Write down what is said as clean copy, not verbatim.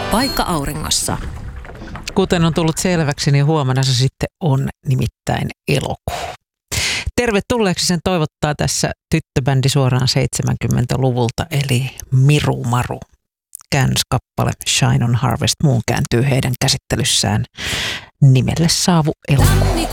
Paikka auringossa. Kuten on tullut selväksi, niin huomenna se sitten on nimittäin elokuu. Tervetulleeksi sen toivottaa tässä tyttöbändi suoraan 70-luvulta, eli Miru Maru. Käännöskappale Shine on Harvest Moon kääntyy heidän käsittelyssään nimelle saavu elokuu.